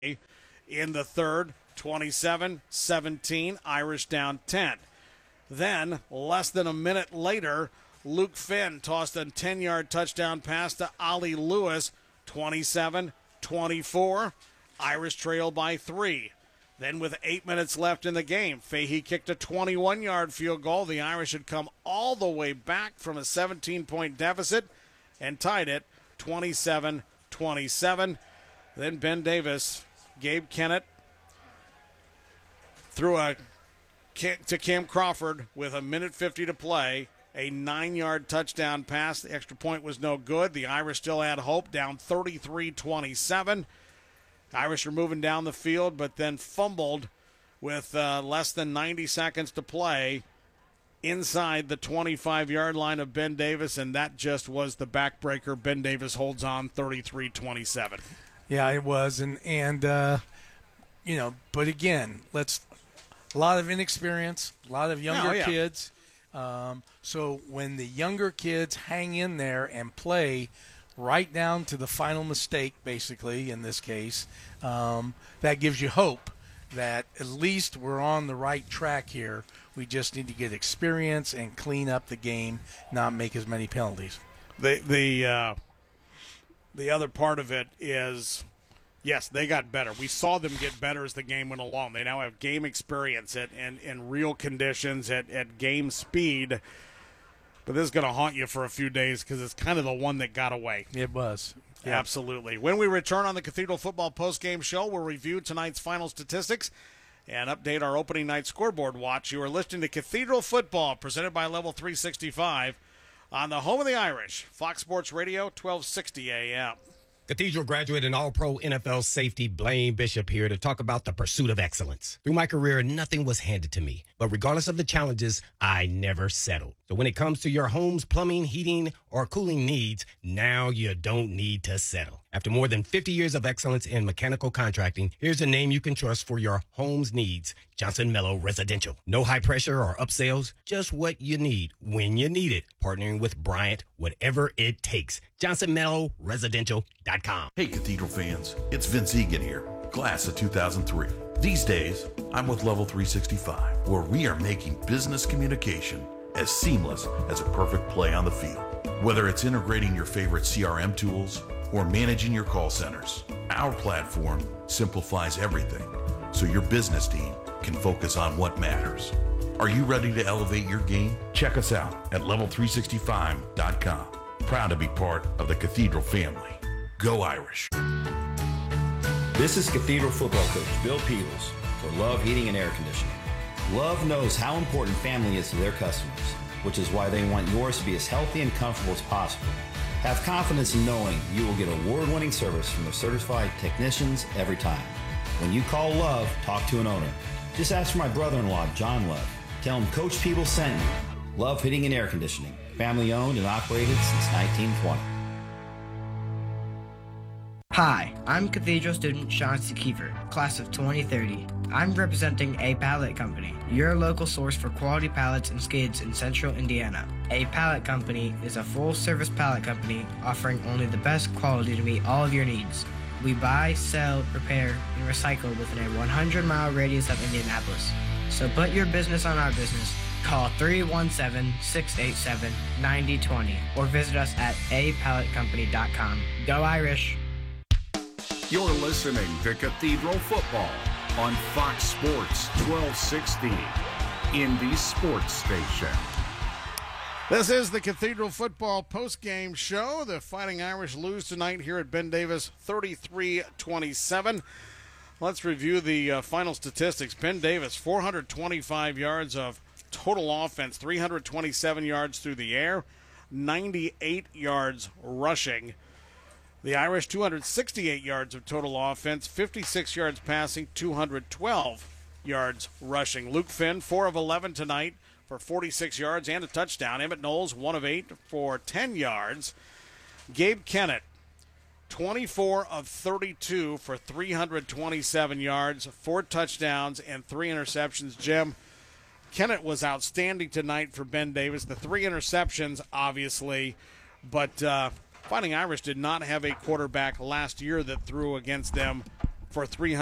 in the third, 27-17, Irish down 10. Then, less than a minute later, Luke Finn tossed a 10-yard touchdown pass to Ollie Lewis, 27-24. Irish trailed by 3. Then with 8 minutes left in the game, Fahey kicked a 21-yard field goal. The Irish had come all the way back from a 17-point deficit and tied it 27-27. Then Ben Davis, Gabe Kennett threw a kick to Cam Crawford with a minute 50 to play. A 9-yard touchdown pass. The extra point was no good. The Irish still had hope, down 33-27. Irish are moving down the field, but then fumbled with less than 90 seconds to play inside the 25-yard line of Ben Davis, and that just was the backbreaker. Ben Davis holds on 33-27. Yeah, it was, and but again, a lot of inexperience, a lot of younger kids. So when the younger kids hang in there and play right down to the final mistake, basically, in this case, that gives you hope that at least we're on the right track here. We just need to get experience and clean up the game, not make as many penalties. The other part of it is, yes, they got better. We saw them get better as the game went along. They now have game experience in real conditions, at game speed. But this is going to haunt you for a few days because it's kind of the one that got away. It was. Yeah. Absolutely. When we return on the Cathedral Football postgame show, we'll review tonight's final statistics and update our opening night scoreboard watch. You are listening to Cathedral Football, presented by Level 365 on the home of the Irish, Fox Sports Radio, 1260 a.m. Cathedral graduate and all-pro NFL safety Blaine Bishop here to talk about the pursuit of excellence. Through my career, nothing was handed to me. But regardless of the challenges, I never settled. So when it comes to your home's plumbing, heating, or cooling needs, now you don't need to settle. After more than 50 years of excellence in mechanical contracting, here's a name you can trust for your home's needs. Johnson Mello Residential. No high pressure or upsells, just what you need when you need it. Partnering with Bryant, whatever it takes. JohnsonMelloResidential.com. Hey, Cathedral fans, it's Vince Egan here, class of 2003. These days, I'm with Level 365, where we are making business communication as seamless as a perfect play on the field. Whether it's integrating your favorite CRM tools or managing your call centers, our platform simplifies everything so your business team can focus on what matters. Are you ready to elevate your game? Check us out at level365.com. Proud to be part of the Cathedral family. Go Irish. This is Cathedral football coach Bill Peebles for Love Heating and Air Conditioning. Love knows how important family is to their customers, which is why they want yours to be as healthy and comfortable as possible. Have confidence in knowing you will get award-winning service from their certified technicians every time. When you call Love, talk to an owner. Just ask for my brother-in-law, John Love. Tell him Coach Peebles sent you. Love Heating and Air Conditioning. Family owned and operated since 1920. Hi, I'm Cathedral student Chauncey Kiefer, class of 2030. I'm representing A Pallet Company, your local source for quality pallets and skids in central Indiana. A Pallet Company is a full-service pallet company offering only the best quality to meet all of your needs. We buy, sell, repair, and recycle within a 100-mile radius of Indianapolis. So put your business on our business. Call 317-687-9020 or visit us at apalletcompany.com. Go Irish! You're listening to Cathedral Football on Fox Sports 1260, Indy Sports Station. This is the Cathedral Football postgame show. The Fighting Irish lose tonight here at Ben Davis, 33-27. Let's review the final statistics. Ben Davis, 425 yards of total offense, 327 yards through the air, 98 yards rushing. The Irish, 268 yards of total offense, 56 yards passing, 212 yards rushing. Luke Finn, 4 of 11 tonight for 46 yards and a touchdown. Emmett Knowles, 1 of 8 for 10 yards. Gabe Kennett, 24 of 32 for 327 yards, 4 touchdowns, and 3 interceptions. Jim, Kennett was outstanding tonight for Ben Davis. The 3 interceptions, obviously, but Fighting Irish did not have a quarterback last year that threw against them for 300.